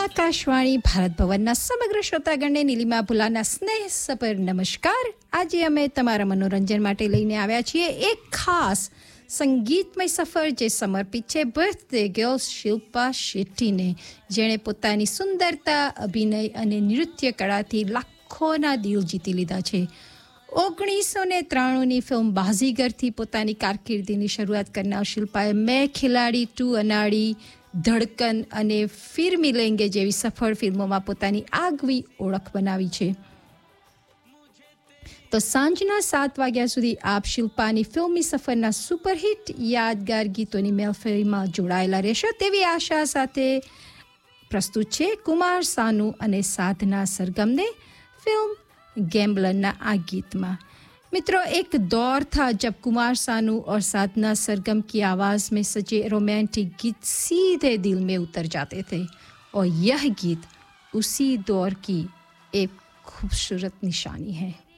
આકાશવાણી ભારત ભવનના સમગ્ર શ્રોતાગણને નીલિમા ભુલાના સ્નેહ સભર નમસ્કાર. આજે અમે તમારા મનોરંજન માટે લઈને આવ્યા છીએ એક ખાસ સંગીતમય સફર જે સમર્પિત છે બર્થડે ગર્લ શિલ્પા શેટ્ટીને, જેણે પોતાની સુંદરતા, અભિનય અને નૃત્ય કળાથી લાખોના દિલ જીતી લીધા છે. 1993ની ફિલ્મ બાઝીગરથી પોતાની કારકિર્દીની શરૂઆત કરનાર શિલ્પાએ મેં ખિલાડી 2, અનાડી, ધડકન અને ફિર મિલેંગે જેવી સફળ ફિલ્મોમાં પોતાની આગવી ઓળખ બનાવી છે. તો સાંજના 7 વાગ્યા સુધી આપ શિલ્પાની ફિલ્મી સફરના સુપરહિટ યાદગાર ગીતોની મહેફિલમાં જોડાયેલા રહેશો તેવી આશા સાથે પ્રસ્તુત છે કુમાર સાનુ અને સાધના सरगम ने फिल्म गैम्बलर आ गीत में. मित्रों, एक दौर था जब कुमार सानू और साधना सरगम की आवाज़ में सजे रोमांटिक गीत सीधे दिल में उतर जाते थे और यह गीत उसी दौर की एक खूबसूरत निशानी है.